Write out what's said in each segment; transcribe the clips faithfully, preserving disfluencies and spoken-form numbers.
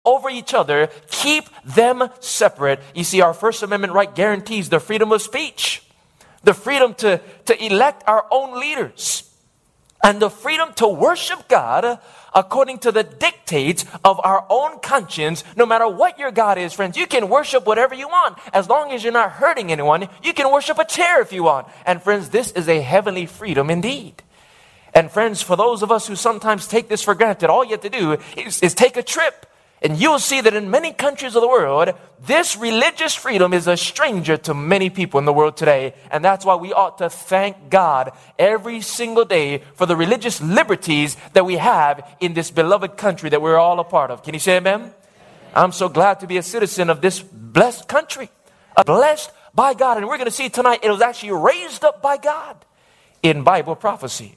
over each other, keep them separate. You see, our First Amendment right guarantees the freedom of speech, the freedom to, to elect our own leaders, and the freedom to worship God according to the dictates of our own conscience. No matter what your God is, friends, you can worship whatever you want. As long as you're not hurting anyone, you can worship a chair if you want. And friends, this is a heavenly freedom indeed. And friends, for those of us who sometimes take this for granted, all you have to do is, is take a trip. And you'll see that in many countries of the world, this religious freedom is a stranger to many people in the world today. And that's why we ought to thank God every single day for the religious liberties that we have in this beloved country that we're all a part of. Can you say amen? Amen. I'm so glad to be a citizen of this blessed country, blessed by God. And we're going to see tonight it was actually raised up by God in Bible prophecy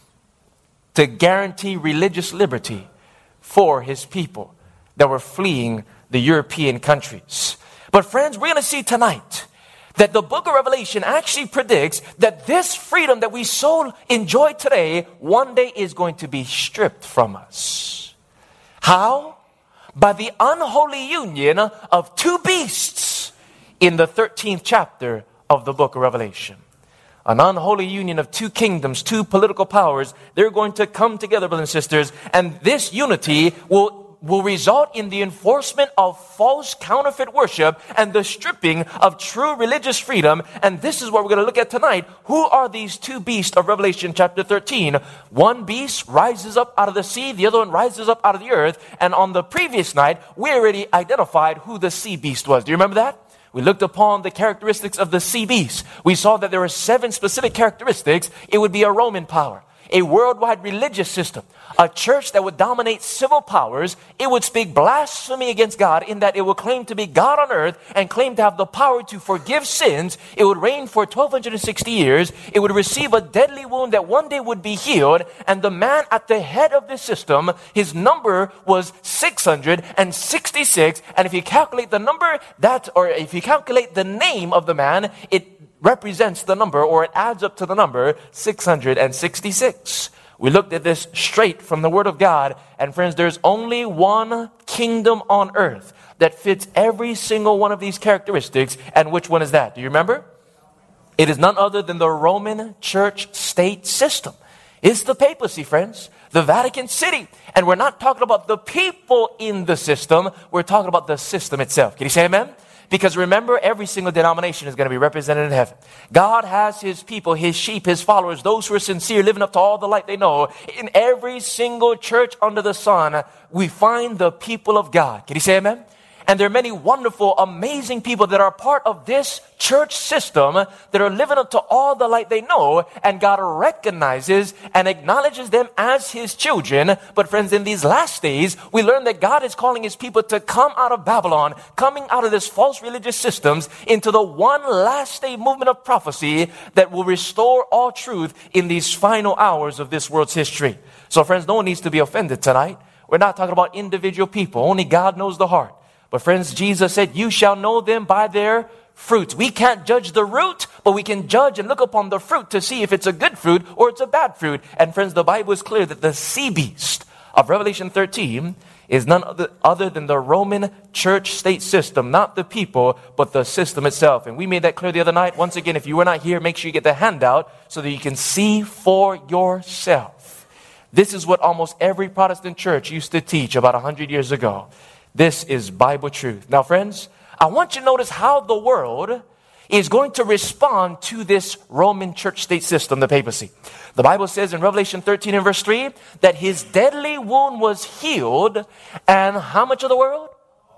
to guarantee religious liberty for His people that were fleeing the European countries. But friends, we're going to see tonight that the book of Revelation actually predicts that this freedom that we so enjoy today, one day is going to be stripped from us. How? By the unholy union of two beasts in the thirteenth chapter of the book of Revelation. An unholy union of two kingdoms, two political powers. They're going to come together, brothers and sisters, and this unity will will result in the enforcement of false counterfeit worship and the stripping of true religious freedom. And this is what we're going to look at tonight. Who are these two beasts of Revelation chapter thirteen? One beast rises up out of the sea, the other one rises up out of the earth. And on the previous night, we already identified who the sea beast was. Do you remember that? We looked upon the characteristics of the sea beast. We saw that there were seven specific characteristics. It would be a Roman power, a worldwide religious system, a church that would dominate civil powers. It would speak blasphemy against God in that it would claim to be God on earth and claim to have the power to forgive sins. It would reign for twelve sixty years. It would receive a deadly wound that one day would be healed. And the man at the head of this system, his number was six hundred sixty-six. And if you calculate the number that, or if you calculate the name of the man, it represents the number, or it adds up to the number six hundred sixty-six. We looked at this straight from the Word of God. And friends, there's only one kingdom on earth that fits every single one of these characteristics. And which one is that? Do you remember? It is none other than the Roman church state system. It's the papacy, friends. The Vatican City. And we're not talking about the people in the system. We're talking about the system itself. Can you say amen? Because remember, every single denomination is going to be represented in heaven. God has His people, His sheep, His followers, those who are sincere, living up to all the light they know. In every single church under the sun, we find the people of God. Can you say amen? And there are many wonderful, amazing people that are part of this church system that are living up to all the light they know. And God recognizes and acknowledges them as His children. But friends, in these last days, we learn that God is calling His people to come out of Babylon, coming out of this false religious systems into the one last day movement of prophecy that will restore all truth in these final hours of this world's history. So friends, no one needs to be offended tonight. We're not talking about individual people. Only God knows the heart. But friends, Jesus said, you shall know them by their fruits. We can't judge the root, but we can judge and look upon the fruit to see if it's a good fruit or it's a bad fruit. And friends, the Bible is clear that the sea beast of Revelation thirteen is none other, other than the Roman church state system, not the people, but the system itself. And we made that clear the other night. Once again, if you were not here, make sure you get the handout so that you can see for yourself. This is what almost every Protestant church used to teach about one hundred years ago. This is Bible truth. Now, friends, I want you to notice how the world is going to respond to this Roman church state system, the papacy. The Bible says in Revelation thirteen and verse three that His deadly wound was healed. And how much of the world?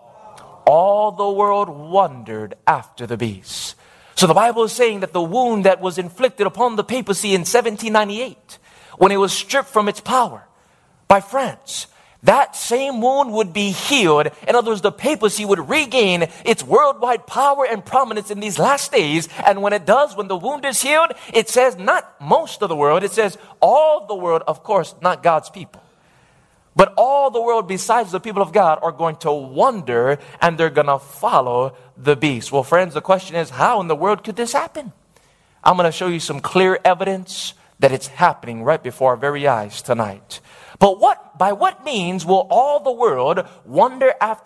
All the world wondered after the beast. So the Bible is saying that the wound that was inflicted upon the papacy in seventeen ninety-eight, when it was stripped from its power by France, that same wound would be healed. In other words, the papacy would regain its worldwide power and prominence in these last days. And when it does, when the wound is healed, it says not most of the world, it says all the world, of course, not God's people. But all the world besides the people of God are going to wonder, and they're going to follow the beast. Well, friends, the question is, how in the world could this happen? I'm going to show you some clear evidence that it's happening right before our very eyes tonight. But what, by what means will all the world wonder after